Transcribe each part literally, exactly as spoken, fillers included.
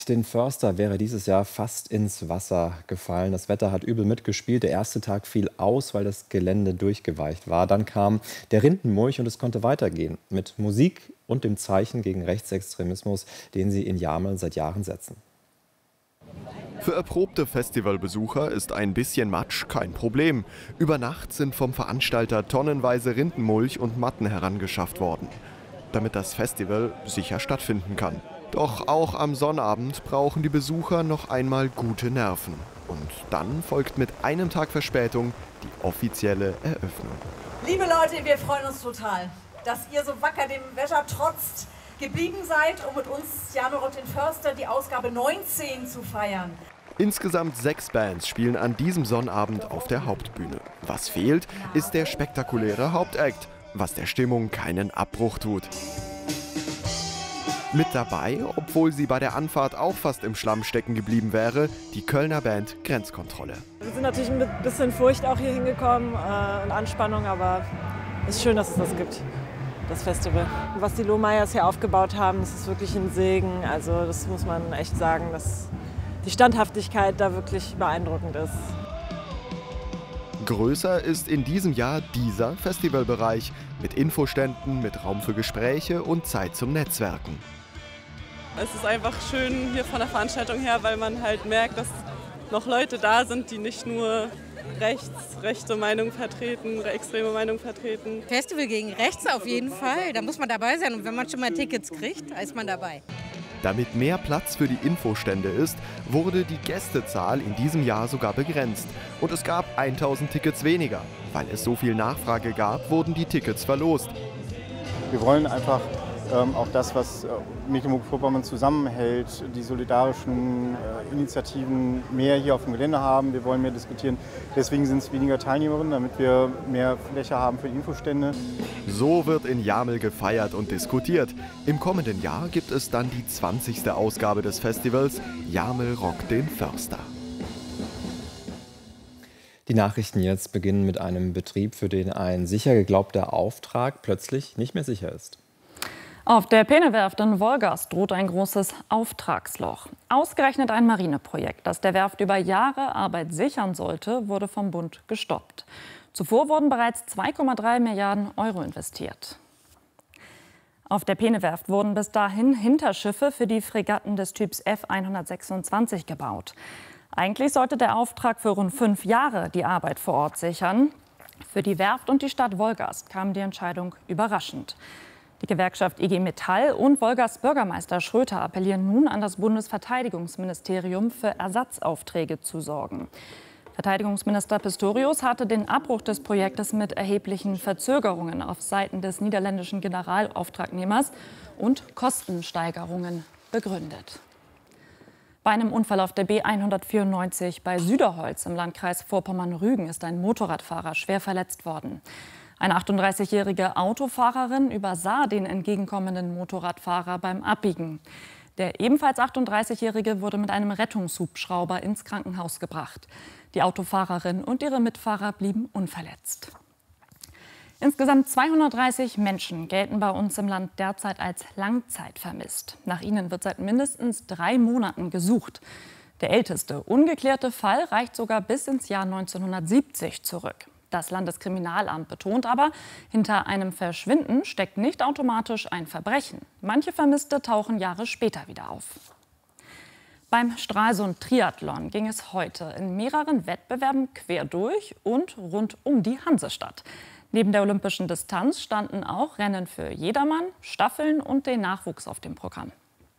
Den Förster wäre dieses Jahr fast ins Wasser gefallen. Das Wetter hat übel mitgespielt. Der erste Tag fiel aus, weil das Gelände durchgeweicht war. Dann kam der Rindenmulch und es konnte weitergehen. Mit Musik und dem Zeichen gegen Rechtsextremismus, den sie in Jamel seit Jahren setzen. Für erprobte Festivalbesucher ist ein bisschen Matsch kein Problem. Über Nacht sind vom Veranstalter tonnenweise Rindenmulch und Matten herangeschafft worden, damit das Festival sicher stattfinden kann. Doch auch am Sonnabend brauchen die Besucher noch einmal gute Nerven. Und dann folgt mit einem Tag Verspätung die offizielle Eröffnung. Liebe Leute, wir freuen uns total, dass ihr so wacker dem Wetter trotzt geblieben seid, um mit uns Jamel Rock den Förster die Ausgabe neunzehn zu feiern. Insgesamt sechs Bands spielen an diesem Sonnabend auf der Hauptbühne. Was fehlt, ist der spektakuläre Hauptakt, was der Stimmung keinen Abbruch tut. Mit dabei, obwohl sie bei der Anfahrt auch fast im Schlamm stecken geblieben wäre, die Kölner Band Grenzkontrolle. Wir sind natürlich mit ein bisschen Furcht auch hier hingekommen äh, und Anspannung, aber es ist schön, dass es das gibt, das Festival. Was die Lohmeyers hier aufgebaut haben, das ist wirklich ein Segen. Also das muss man echt sagen, dass die Standhaftigkeit da wirklich beeindruckend ist. Größer ist in diesem Jahr dieser Festivalbereich mit Infoständen, mit Raum für Gespräche und Zeit zum Netzwerken. Es ist einfach schön hier von der Veranstaltung her, weil man halt merkt, dass noch Leute da sind, die nicht nur rechts, rechte Meinung vertreten, extreme Meinung vertreten. Festival gegen rechts auf jeden Fall, da muss man dabei sein und wenn man schon mal Tickets kriegt, ist man dabei. Damit mehr Platz für die Infostände ist, wurde die Gästezahl in diesem Jahr sogar begrenzt. Und es gab tausend Tickets weniger. Weil es so viel Nachfrage gab, wurden die Tickets verlost. Wir wollen einfach ähm, auch das, was äh, Mecklenburg-Vorpommern zusammenhält, die solidarischen äh, Initiativen mehr hier auf dem Gelände haben. Wir wollen mehr diskutieren. Deswegen sind es weniger Teilnehmerinnen, damit wir mehr Fläche haben für die Infostände. So wird in Jamel gefeiert und diskutiert. Im kommenden Jahr gibt es dann die zwanzigste Ausgabe des Festivals Jamel Rock den Förster. Die Nachrichten jetzt beginnen mit einem Betrieb, für den ein sicher geglaubter Auftrag plötzlich nicht mehr sicher ist. Auf der Peene-Werft in Wolgast droht ein großes Auftragsloch. Ausgerechnet ein Marineprojekt, das der Werft über Jahre Arbeit sichern sollte, wurde vom Bund gestoppt. Zuvor wurden bereits zwei Komma drei Milliarden Euro investiert. Auf der Peene-Werft wurden bis dahin Hinterschiffe für die Fregatten des Typs F hundertsechsundzwanzig gebaut. Eigentlich sollte der Auftrag für rund fünf Jahre die Arbeit vor Ort sichern. Für die Werft und die Stadt Wolgast kam die Entscheidung überraschend. Die Gewerkschaft I G Metall und Wolgasts Bürgermeister Schröter appellieren nun an das Bundesverteidigungsministerium, für Ersatzaufträge zu sorgen. Verteidigungsminister Pistorius hatte den Abbruch des Projektes mit erheblichen Verzögerungen auf Seiten des niederländischen Generalauftragnehmers und Kostensteigerungen begründet. Bei einem Unfall auf der B hundertvierundneunzig bei Süderholz im Landkreis Vorpommern-Rügen ist ein Motorradfahrer schwer verletzt worden. Eine achtunddreißigjährige Autofahrerin übersah den entgegenkommenden Motorradfahrer beim Abbiegen. Der ebenfalls achtunddreißigjährige wurde mit einem Rettungshubschrauber ins Krankenhaus gebracht. Die Autofahrerin und ihre Mitfahrer blieben unverletzt. Insgesamt zweihundertdreißig Menschen gelten bei uns im Land derzeit als langzeitvermisst. Nach ihnen wird seit mindestens drei Monaten gesucht. Der älteste ungeklärte Fall reicht sogar bis ins Jahr neunzehnhundertsiebzig zurück. Das Landeskriminalamt betont aber, hinter einem Verschwinden steckt nicht automatisch ein Verbrechen. Manche Vermisste tauchen Jahre später wieder auf. Beim Stralsund-Triathlon ging es heute in mehreren Wettbewerben quer durch und rund um die Hansestadt. Neben der olympischen Distanz standen auch Rennen für Jedermann, Staffeln und den Nachwuchs auf dem Programm.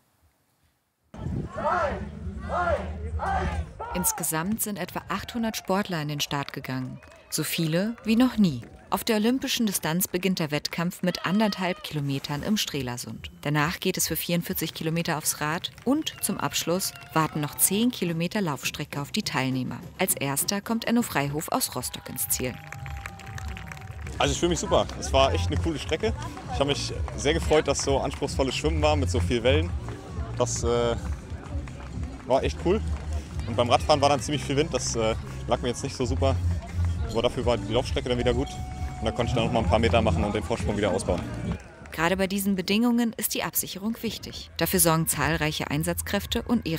Insgesamt sind etwa achthundert Sportler in den Start gegangen. So viele wie noch nie. Auf der olympischen Distanz beginnt der Wettkampf mit anderthalb Kilometern im Strelasund. Danach geht es für vierundvierzig Kilometer aufs Rad und zum Abschluss warten noch zehn Kilometer Laufstrecke auf die Teilnehmer. Als erster kommt Enno Freihof aus Rostock ins Ziel. Also ich fühle mich super. Es war echt eine coole Strecke. Ich habe mich sehr gefreut, dass so anspruchsvolles Schwimmen war mit so vielen Wellen. Das äh, war echt cool. Und beim Radfahren war dann ziemlich viel Wind. Das äh, lag mir jetzt nicht so super. Aber dafür war die Laufstrecke dann wieder gut. Und da konnte ich dann noch mal ein paar Meter machen und den Vorsprung wieder ausbauen. Gerade bei diesen Bedingungen ist die Absicherung wichtig. Dafür sorgen zahlreiche Einsatzkräfte und ihre